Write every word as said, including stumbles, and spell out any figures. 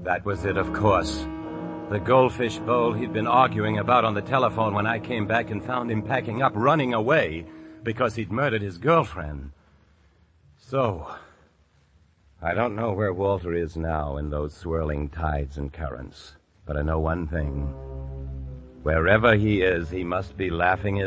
That was it, of course. The goldfish bowl he'd been arguing about on the telephone when I came back and found him packing up, running away, because he'd murdered his girlfriend. So, I don't know where Walter is now in those swirling tides and currents, but I know one thing. Wherever he is, he must be laughing his